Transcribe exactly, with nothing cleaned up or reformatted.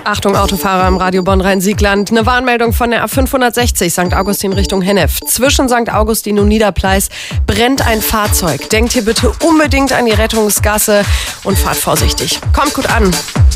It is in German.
Achtung, Autofahrer im Radio Bonn-Rhein-Siegland. Eine Warnmeldung von der A fünfhundertsechzig Sankt Augustin Richtung Hennef. Zwischen Sankt Augustin und Niederpleis brennt ein Fahrzeug. Denkt hier bitte unbedingt an die Rettungsgasse und fahrt vorsichtig. Kommt gut an.